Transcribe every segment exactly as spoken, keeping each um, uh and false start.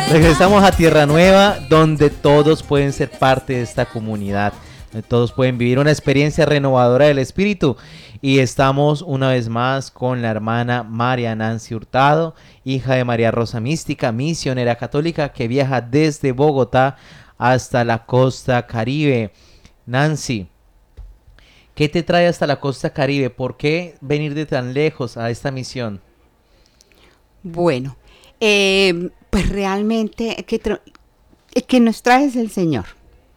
Regresamos a Tierra Nueva, donde todos pueden ser parte de esta comunidad, donde todos pueden vivir una experiencia renovadora del espíritu. Y estamos una vez más con la hermana María Nancy Hurtado, hija de María Rosa Mística, misionera católica que viaja desde Bogotá hasta la costa Caribe. Nancy, ¿qué te trae hasta la costa Caribe? ¿Por qué venir de tan lejos a esta misión? Bueno, eh, pues realmente que, tra- que nos trae es el Señor.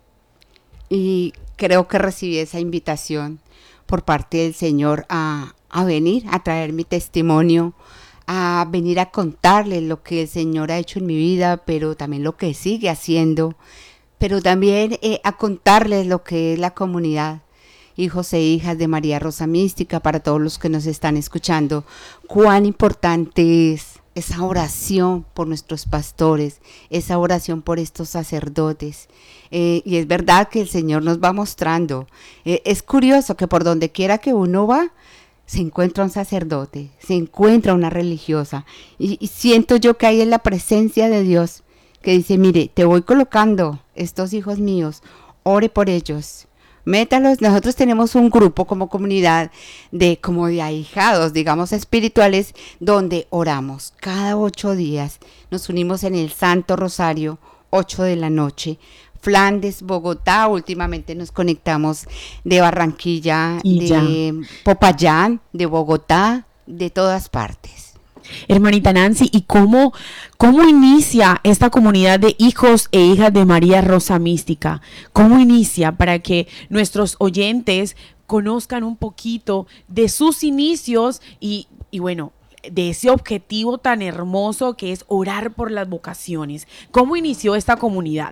Y creo que recibí esa invitación por parte del Señor a, a venir, a traer mi testimonio, a venir a contarles lo que el Señor ha hecho en mi vida, pero también lo que sigue haciendo, pero también eh, a contarles lo que es la comunidad, hijos e hijas de María Rosa Mística, para todos los que nos están escuchando, cuán importante es esa oración por nuestros pastores, esa oración por estos sacerdotes. Eh, y es verdad que el Señor nos va mostrando. Eh, es curioso que por donde quiera que uno va, se encuentra un sacerdote, se encuentra una religiosa. Y, y siento yo que ahí es la presencia de Dios, que dice, mire, te voy colocando estos hijos míos, ore por ellos. Métalos, nosotros tenemos un grupo como comunidad de como de ahijados, digamos espirituales, donde oramos cada ocho días. Nos unimos en el Santo Rosario, ocho de la noche. Flandes, Bogotá, últimamente nos conectamos de Barranquilla, Y ya. de Popayán, de Bogotá, de todas partes. Hermanita Nancy, ¿y cómo, cómo inicia esta comunidad de hijos e hijas de María Rosa Mística? ¿Cómo inicia para que nuestros oyentes conozcan un poquito de sus inicios y, y bueno, de ese objetivo tan hermoso que es orar por las vocaciones? ¿Cómo inició esta comunidad?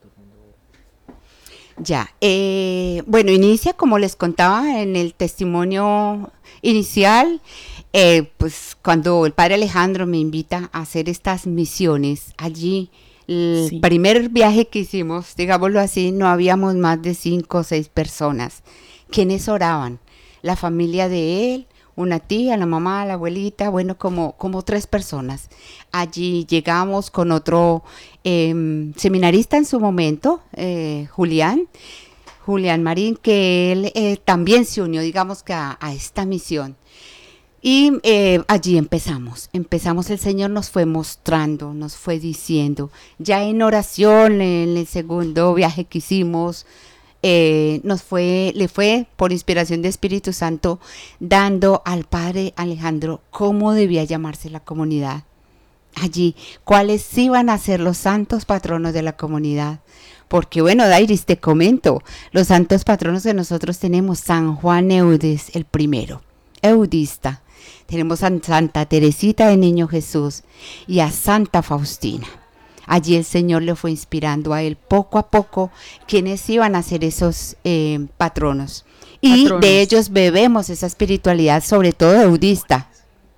Ya, eh, bueno, inicia como les contaba en el testimonio inicial, eh, pues cuando el padre Alejandro me invita a hacer estas misiones allí, el Sí. primer viaje que hicimos, digámoslo así, no habíamos más de cinco o seis personas. ¿Quiénes oraban? La familia de él, una tía, la mamá, la abuelita, bueno, como, como tres personas. Allí llegamos con otro eh, seminarista en su momento, eh, Julián, Julián Marín, que él eh, también se unió, digamos que a, a esta misión. Y eh, allí empezamos, empezamos, el Señor nos fue mostrando, nos fue diciendo, ya en oración, en el segundo viaje que hicimos, eh, nos fue, le fue por inspiración de Espíritu Santo dando al padre Alejandro cómo debía llamarse la comunidad. Allí, cuáles iban a ser los santos patronos de la comunidad. Porque bueno, Dairis, te comento, los santos patronos que nosotros tenemos, San Juan Eudes, el primero, eudista. Tenemos a Santa Teresita de Niño Jesús y a Santa Faustina. Allí el Señor le fue inspirando a él poco a poco quienes iban a ser esos eh, patronos. Y Patronos. de ellos bebemos esa espiritualidad, sobre todo eudista.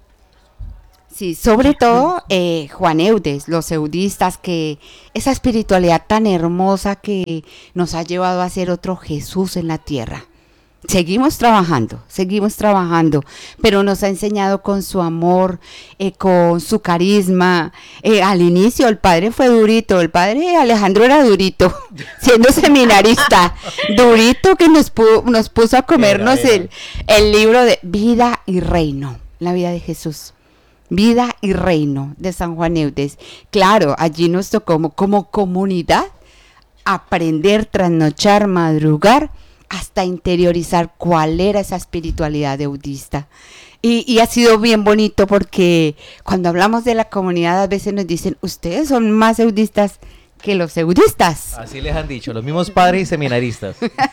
Sí, sobre todo eh, Juan Eudes, los eudistas, que esa espiritualidad tan hermosa que nos ha llevado a ser otro Jesús en la tierra. Seguimos trabajando, seguimos trabajando, pero nos ha enseñado con su amor, eh, con su carisma. Eh, al inicio el padre fue durito, el padre Alejandro era durito, siendo seminarista, durito que nos, pu- nos puso a comernos Era, era. el, el libro de Vida y Reino, la vida de Jesús. Vida y Reino de San Juan Eudes. Claro, allí nos tocó como, como comunidad aprender, trasnochar, madrugar, hasta interiorizar cuál era esa espiritualidad eudista. Y, y ha sido bien bonito porque cuando hablamos de la comunidad a veces nos dicen, ustedes son más eudistas que los eudistas. Así les han dicho, los mismos padres y seminaristas.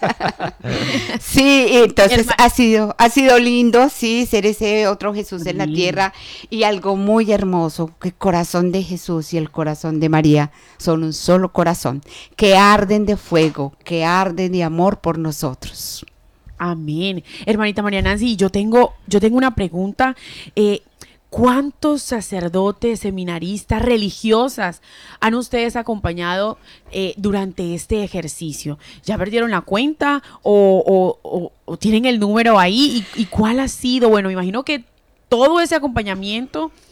Sí, entonces Herma- ha sido, ha sido lindo, sí, ser ese otro Jesús en la Sí. tierra y algo muy hermoso, que el corazón de Jesús y el corazón de María son un solo corazón, que arden de fuego, que arden de amor por nosotros. Amén. Hermanita María Nancy, yo tengo, yo tengo una pregunta. Eh, ¿Cuántos sacerdotes, seminaristas, religiosas han ustedes acompañado eh, durante este ejercicio? ¿Ya perdieron la cuenta o, o- o- o tienen el número ahí? ¿Y, y cuál ha sido? Bueno, me imagino que todo ese acompañamiento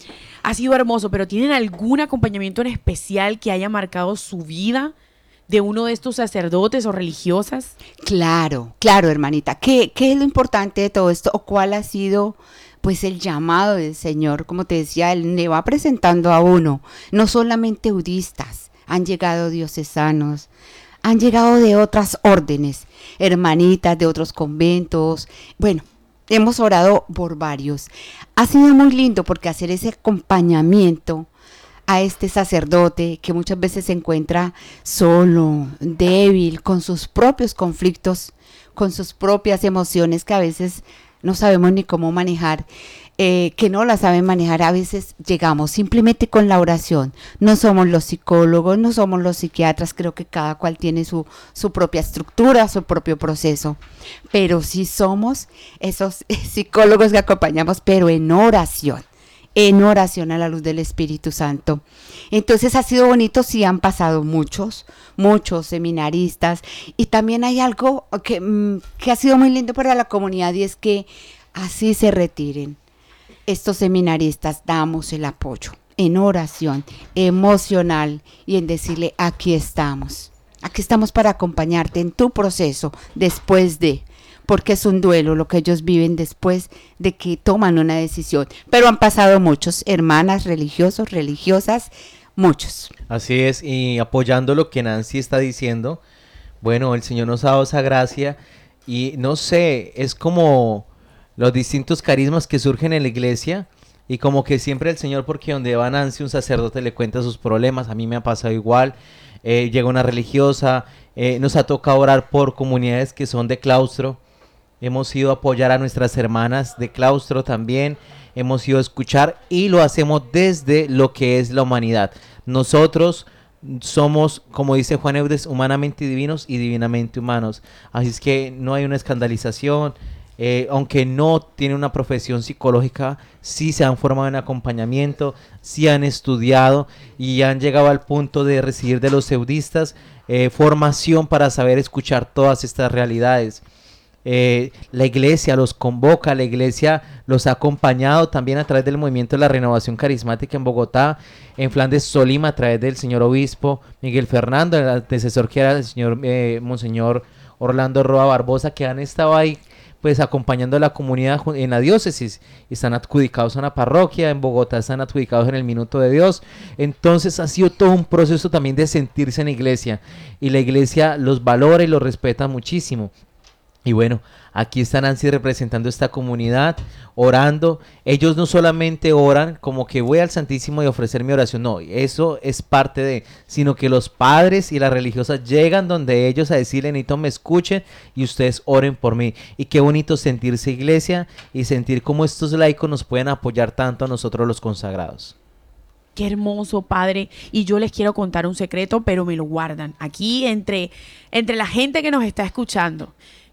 ha sido hermoso, pero ¿tienen algún acompañamiento en especial que haya marcado su vida de uno de estos sacerdotes o religiosas? Claro, claro, hermanita. ¿Qué, qué es lo importante de todo esto? ¿O cuál ha sido, pues, el llamado del Señor? Como te decía, Él le va presentando a uno. No solamente budistas, han llegado diocesanos, han llegado de otras órdenes, hermanitas de otros conventos. Bueno, hemos orado por varios. Ha sido muy lindo porque hacer ese acompañamiento a este sacerdote que muchas veces se encuentra solo, débil, con sus propios conflictos, con sus propias emociones que a veces no sabemos ni cómo manejar, eh, que no la saben manejar. A veces llegamos simplemente con la oración. No somos los psicólogos, no somos los psiquiatras, creo que cada cual tiene su, su propia estructura, su propio proceso, pero sí somos esos psicólogos que acompañamos, pero en oración. en oración a la luz del Espíritu Santo. Entonces ha sido bonito, sí han pasado muchos, muchos seminaristas, y también hay algo que, que ha sido muy lindo para la comunidad, y es que así se retiren estos seminaristas, damos el apoyo en oración emocional y en decirle: aquí estamos, aquí estamos para acompañarte en tu proceso después de... porque es un duelo lo que ellos viven después de que toman una decisión. Pero han pasado muchos, hermanas, religiosos, religiosas, muchos. Así es, y apoyando lo que Nancy está diciendo, bueno, el Señor nos ha dado esa gracia, y no sé, es como los distintos carismas que surgen en la iglesia, y como que siempre el Señor, porque donde va Nancy, un sacerdote le cuenta sus problemas. A mí me ha pasado igual, eh, llega una religiosa, eh, nos ha tocado orar por comunidades que son de claustro. Hemos ido a apoyar a nuestras hermanas de claustro también, hemos ido a escuchar, y lo hacemos desde lo que es la humanidad. Nosotros somos, como dice Juan Eudes, humanamente divinos y divinamente humanos. Así es que no hay una escandalización, eh, aunque no tienen una profesión psicológica, sí se han formado en acompañamiento, sí han estudiado y han llegado al punto de recibir de los eudistas eh, formación para saber escuchar todas estas realidades. Eh, la iglesia los convoca, la iglesia los ha acompañado también a través del movimiento de la renovación carismática en Bogotá, en Flandes, Tolima, a través del señor obispo Miguel Fernando, el antecesor que era el señor eh, monseñor Orlando Roa Barbosa, que han estado ahí pues acompañando a la comunidad en la diócesis, y están adjudicados a una parroquia. En Bogotá están adjudicados en el Minuto de Dios. Entonces ha sido todo un proceso también de sentirse en la iglesia, y la iglesia los valora y los respeta muchísimo. Y bueno, aquí está Nancy representando esta comunidad, orando. Ellos no solamente oran como que voy al Santísimo y ofrecer mi oración, no, eso es parte de, sino que los padres y las religiosas llegan donde ellos a decirle: necesito me escuchen y ustedes oren por mí. Y qué bonito sentirse iglesia y sentir cómo estos laicos nos pueden apoyar tanto a nosotros los consagrados. Qué hermoso, padre. Y yo les quiero contar un secreto, pero me lo guardan aquí entre, entre la gente que nos está escuchando.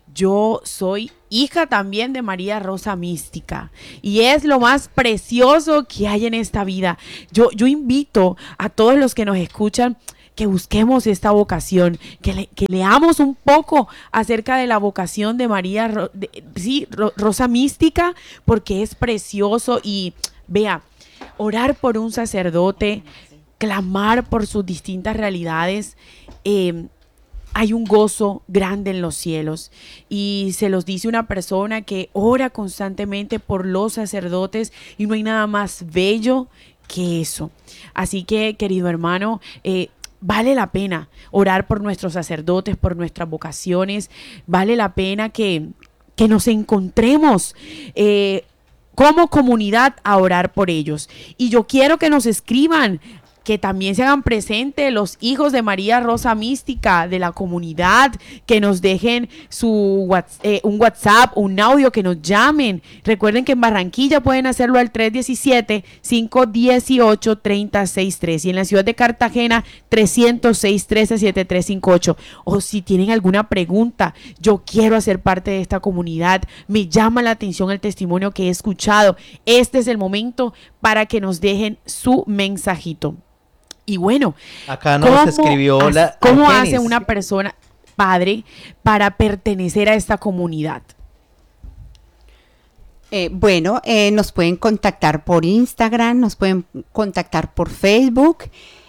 Yo soy hija también de María Rosa Mística, y es lo más precioso que hay en esta vida. Yo, yo invito a todos los que nos escuchan que busquemos esta vocación, que, le, que leamos un poco acerca de la vocación de María Ro, de, sí, Ro, Rosa Mística, porque es precioso. Y vea, orar por un sacerdote, clamar por sus distintas realidades, eh, hay un gozo grande en los cielos, y se los dice una persona que ora constantemente por los sacerdotes, y no hay nada más bello que eso. Así que, querido hermano, eh, vale la pena orar por nuestros sacerdotes, por nuestras vocaciones. Vale la pena que, que nos encontremos eh, como comunidad a orar por ellos. Y yo quiero que nos escriban, que también se hagan presentes los hijos de María Rosa Mística de la comunidad, que nos dejen su eh, un WhatsApp, un audio, que nos llamen. Recuerden que en Barranquilla pueden hacerlo al tres uno siete, cinco uno ocho, tres cero seis tres, y en la ciudad de Cartagena trescientos seis, trece, setenta y tres cincuenta y ocho. O si tienen alguna pregunta: yo quiero hacer parte de esta comunidad, me llama la atención el testimonio que he escuchado, este es el momento para que nos dejen su mensajito. Y bueno, acá nos escribió la ¿cómo hace una persona, padre, para pertenecer a esta comunidad? Eh, bueno, eh, nos pueden contactar por Instagram, nos pueden contactar por Facebook.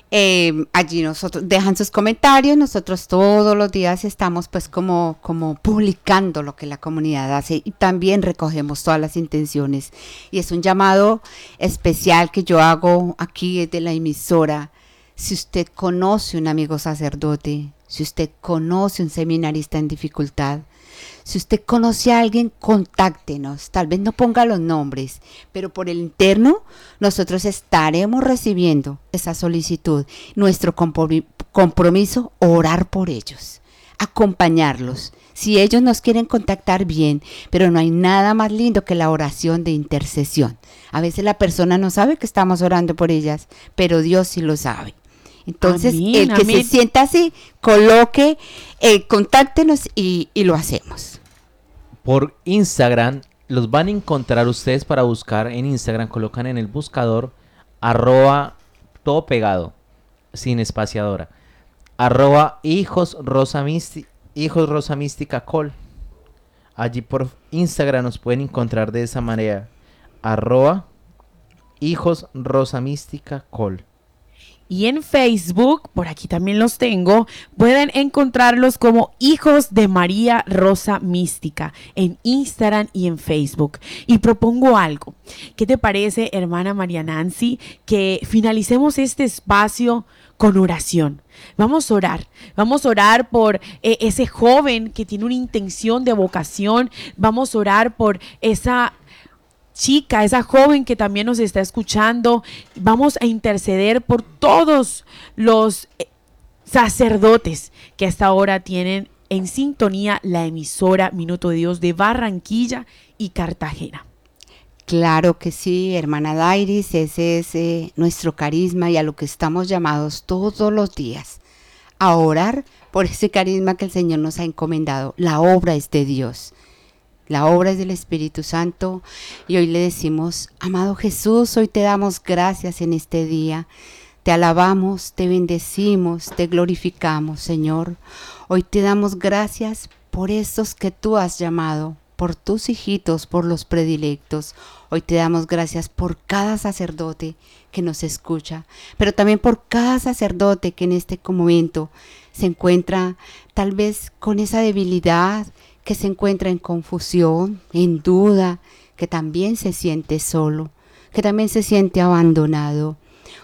Eh, allí nosotros dejan sus comentarios, nosotros todos los días estamos pues como, como publicando lo que la comunidad hace y también recogemos todas las intenciones. Y es un llamado especial que yo hago aquí desde la emisora. Si usted conoce un amigo sacerdote, si usted conoce un seminarista en dificultad, si usted conoce a alguien, contáctenos. Tal vez no ponga los nombres, pero por el interno nosotros estaremos recibiendo esa solicitud. Nuestro compromiso, orar por ellos, acompañarlos. Si ellos nos quieren contactar, bien, pero no hay nada más lindo que la oración de intercesión. A veces la persona no sabe que estamos orando por ellas, pero Dios sí lo sabe. Entonces, Amén, el que amén. se sienta así, coloque, eh, contáctenos y, y lo hacemos. Por Instagram, los van a encontrar ustedes para buscar en Instagram, colocan en el buscador arroba, todo pegado, sin espaciadora, arroba hijos rosa mística, hijos rosa mística col. Allí por Instagram nos pueden encontrar de esa manera, arroba hijos rosa mística col. Y en Facebook, por aquí también los tengo, pueden encontrarlos como Hijos de María Rosa Mística en Instagram y en Facebook. Y propongo algo. ¿Qué te parece, hermana María Nancy, que finalicemos este espacio con oración? Vamos a orar, vamos a orar por eh, ese joven que tiene una intención de vocación, vamos a orar por esa chica, esa joven que también nos está escuchando. Vamos a interceder por todos los eh, sacerdotes que hasta ahora tienen en sintonía la emisora Minuto de Dios de Barranquilla y Cartagena. Claro que sí, hermana Dairis, ese es eh, nuestro carisma y a lo que estamos llamados todos los días, a orar por ese carisma que el Señor nos ha encomendado. La obra es de Dios. La obra es del Espíritu Santo y hoy le decimos, amado Jesús, hoy te damos gracias en este día. Te alabamos, te bendecimos, te glorificamos, Señor. Hoy te damos gracias por estos que tú has llamado, por tus hijitos, por los predilectos. Hoy te damos gracias por cada sacerdote que nos escucha, pero también por cada sacerdote que en este momento se encuentra tal vez con esa debilidad, que se encuentra en confusión, en duda, que también se siente solo, que también se siente abandonado.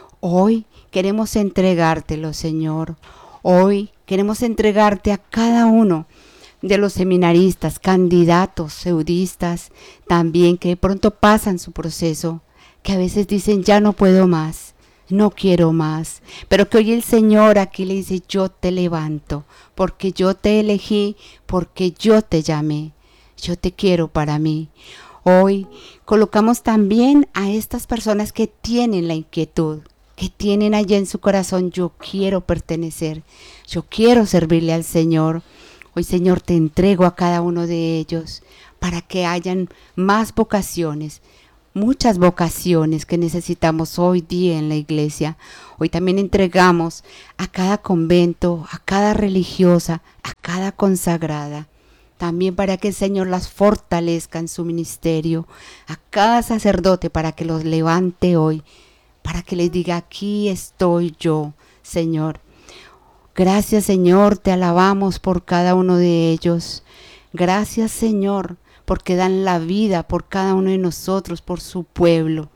Hoy queremos entregártelo, Señor. Hoy queremos entregarte a cada uno de los seminaristas, candidatos, seudistas, también que de pronto pasan su proceso, que a veces dicen, ya no puedo más, no quiero más, pero que hoy el Señor aquí le dice, yo te levanto, porque yo te elegí, porque yo te llamé, yo te quiero para mí. Hoy colocamos también a estas personas que tienen la inquietud, que tienen allá en su corazón, yo quiero pertenecer, yo quiero servirle al Señor. Hoy, Señor, te entrego a cada uno de ellos para que hayan más vocaciones, muchas vocaciones que necesitamos hoy día en la iglesia. Hoy también entregamos a cada convento, a cada religiosa, a cada consagrada, también para que el Señor las fortalezca en su ministerio, a cada sacerdote para que los levante hoy, para que les diga, aquí estoy yo, Señor. Gracias, Señor, te alabamos por cada uno de ellos. Gracias, Señor, porque dan la vida por cada uno de nosotros, por su pueblo.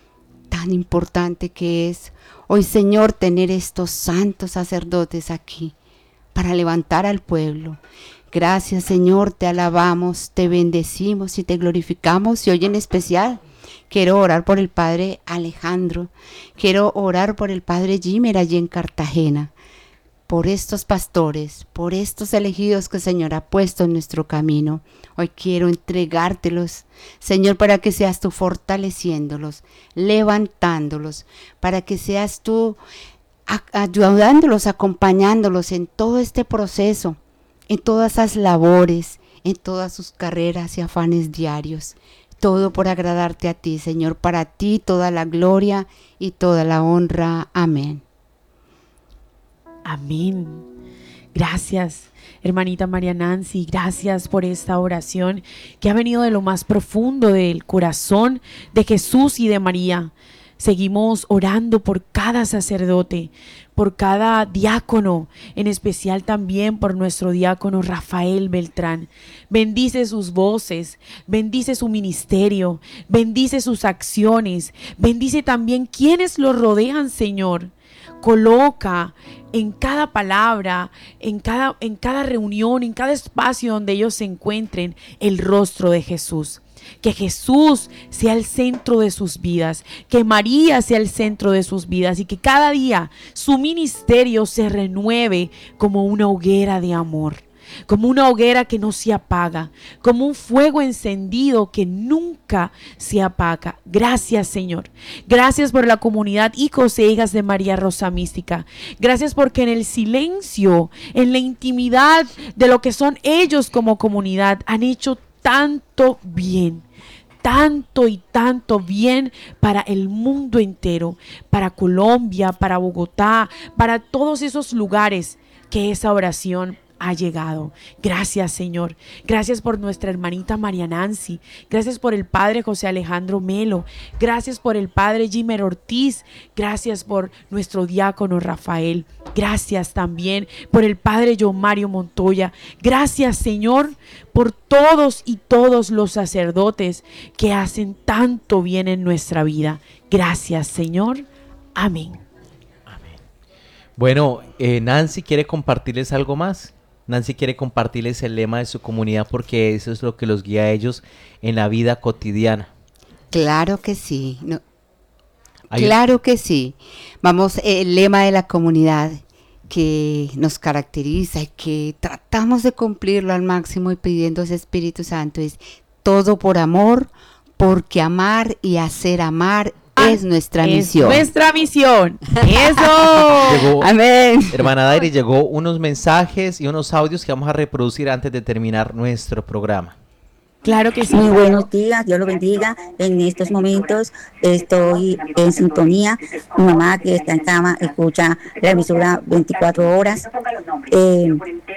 Tan importante que es hoy, Señor, tener estos santos sacerdotes aquí para levantar al pueblo. Gracias, Señor, te alabamos, te bendecimos y te glorificamos. Y hoy en especial quiero orar por el Padre Alejandro, quiero orar por el Padre Jimer allí en Cartagena, por estos pastores, por estos elegidos que el Señor ha puesto en nuestro camino. Hoy quiero entregártelos, Señor, para que seas tú fortaleciéndolos, levantándolos, para que seas tú ayudándolos, acompañándolos en todo este proceso, en todas esas labores, en todas sus carreras y afanes diarios. Todo por agradarte a ti, Señor, para ti toda la gloria y toda la honra. Amén. Amén. Gracias, hermanita María Nancy, gracias por esta oración que ha venido de lo más profundo del corazón de Jesús y de María. Seguimos orando por cada sacerdote, por cada diácono, en especial también por nuestro diácono Rafael Beltrán. Bendice sus voces, bendice su ministerio, bendice sus acciones, bendice también quienes lo rodean, Señor. Coloca en cada palabra, en cada, en cada reunión, en cada espacio donde ellos se encuentren, el rostro de Jesús. Que Jesús sea el centro de sus vidas, que María sea el centro de sus vidas y que cada día su ministerio se renueve como una hoguera de amor, como una hoguera que no se apaga, como un fuego encendido que nunca se apaga. Gracias, Señor. Gracias por la comunidad hijos e hijas de María Rosa Mística. Gracias porque en el silencio, en la intimidad de lo que son ellos como comunidad, han hecho tanto bien, tanto y tanto bien para el mundo entero, para Colombia, para Bogotá, para todos esos lugares que esa oración ha llegado. Gracias, Señor. Gracias por nuestra hermanita María Nancy. Gracias por el padre José Alejandro Melo. Gracias por el padre Jimer Ortiz. Gracias por nuestro diácono Rafael. Gracias también por el padre John Mario Montoya. Gracias, Señor, por todos y todos los sacerdotes que hacen tanto bien en nuestra vida. Gracias, Señor. Amén. Amén. Bueno, eh, Nancy quiere compartirles algo más. Nancy quiere compartirles el lema de su comunidad porque eso es lo que los guía a ellos en la vida cotidiana. Claro que sí. No, Hay claro que sí. Vamos, el lema de la comunidad que nos caracteriza y que tratamos de cumplirlo al máximo y pidiendo ese Espíritu Santo es todo por amor, porque amar y hacer amar es nuestra es misión. Nuestra misión. Eso. Llegó, Amén. hermana Dairi, llegó unos mensajes y unos audios que vamos a reproducir antes de terminar nuestro programa. Claro que sí. Muy buenos días, Dios lo bendiga. En estos momentos estoy en sintonía. Mi mamá que está en cama escucha la emisora veinticuatro horas. Eh,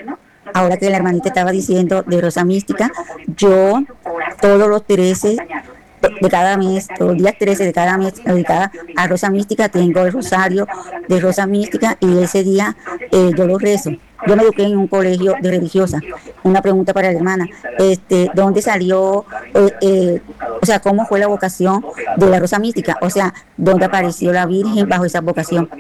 ahora que la hermanita estaba diciendo de Rosa Mística, yo todos los trece de cada mes, los días trece de cada mes, dedicada a Rosa Mística, tengo el rosario de Rosa Mística y ese día eh, yo lo rezo. Yo me eduqué en un colegio de religiosa. Una pregunta para la hermana, este, ¿dónde salió, eh, eh, o sea, cómo fue la vocación de la Rosa Mística? O sea, ¿dónde apareció la Virgen bajo esa vocación?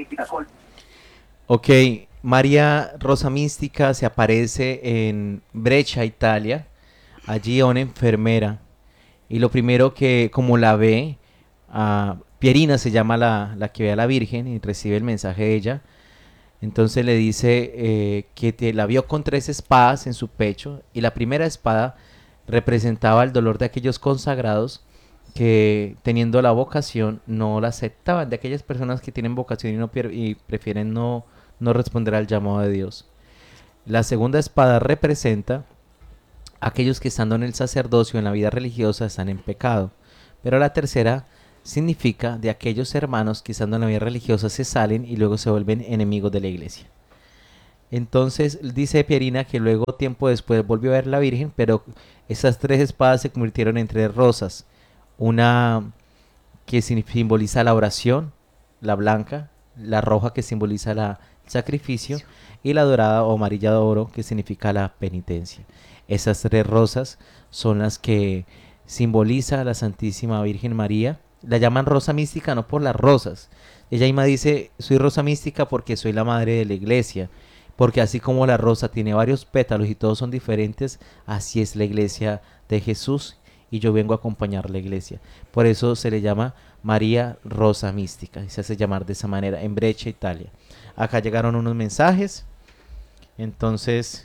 Ok, María Rosa Mística se aparece en Brescia, Italia. Allí una enfermera. Y lo primero que, como la ve, uh, Pierina se llama la, la que ve a la Virgen y recibe el mensaje de ella. Entonces le dice eh, que te, la vio con tres espadas en su pecho. Y la primera espada representaba el dolor de aquellos consagrados que, teniendo la vocación, no la aceptaban. De aquellas personas que tienen vocación y, no, y prefieren no, no responder al llamado de Dios. La segunda espada representa aquellos que estando en el sacerdocio, en la vida religiosa, están en pecado. Pero la tercera significa de aquellos hermanos que estando en la vida religiosa se salen y luego se vuelven enemigos de la iglesia. Entonces dice Pierina que luego tiempo después volvió a ver la Virgen, pero esas tres espadas se convirtieron en tres rosas. Una que simboliza la oración, la blanca, la roja que simboliza la, el sacrificio y la dorada o amarilla de oro que significa la penitencia. Esas tres rosas son las que simboliza la Santísima Virgen María. La llaman Rosa Mística no por las rosas. Ella misma dice, soy Rosa Mística porque soy la madre de la iglesia. Porque así como la rosa tiene varios pétalos y todos son diferentes, así es la iglesia de Jesús y yo vengo a acompañar la iglesia. Por eso se le llama María Rosa Mística y se hace llamar de esa manera en Brescia, Italia. Acá llegaron unos mensajes. Entonces...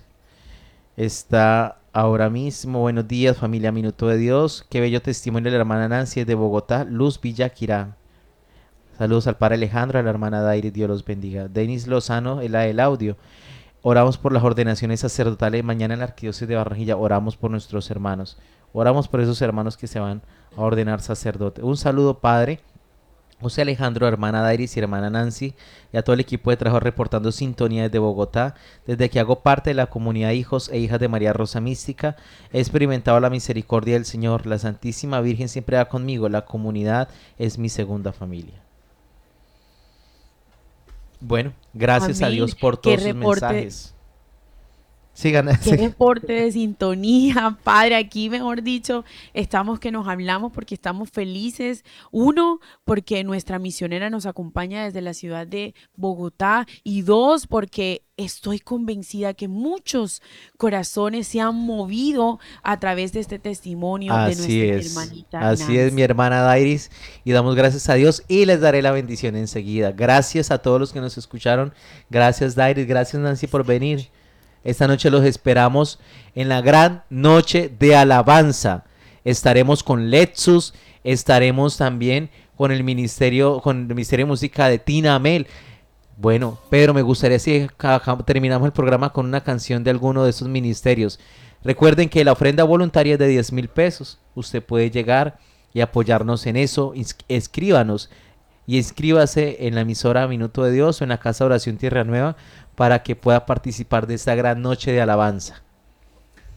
está ahora mismo, buenos días familia Minuto de Dios, qué bello testimonio de la hermana Nancy de Bogotá, Luz Villaquirá. Saludos al padre Alejandro, a la hermana Dairi, Dios los bendiga. Denis Lozano, el del audio. Oramos por las ordenaciones sacerdotales mañana en la arquidiócesis de Barranquilla, oramos por nuestros hermanos, oramos por esos hermanos que se van a ordenar sacerdote. Un saludo padre José Alejandro, hermana Dairis y hermana Nancy, y a todo el equipo de trabajo reportando sintonía desde Bogotá. Desde que hago parte de la comunidad de hijos e hijas de María Rosa Mística, he experimentado la misericordia del Señor. La Santísima Virgen siempre va conmigo. La comunidad es mi segunda familia. Bueno, gracias a Amén. Dios por Qué todos sus reporte. mensajes. Sigan. Qué reporte de sintonía, Padre. Aquí, mejor dicho, estamos que nos hablamos porque estamos felices. Uno, porque nuestra misionera nos acompaña desde la ciudad de Bogotá. Y dos, porque estoy convencida que muchos corazones se han movido a través de este testimonio de Así nuestra es, hermanita así es, Nancy. mi hermana Dairis, y damos gracias a Dios y les daré la bendición enseguida. Gracias a todos los que nos escucharon. Gracias, Dairis, gracias, Nancy, por venir. Esta noche los esperamos en la gran noche de alabanza. Estaremos con Lexus, estaremos también con el ministerio, con el Ministerio de Música de Tina Amel. Bueno, Pedro, me gustaría si acá terminamos el programa con una canción de alguno de esos ministerios. Recuerden que la ofrenda voluntaria es de diez mil pesos. Usted puede llegar y apoyarnos en eso. Ins- Escríbanos y inscríbase en la emisora Minuto de Dios o en la Casa de Oración Tierra Nueva para que pueda participar de esta gran noche de alabanza.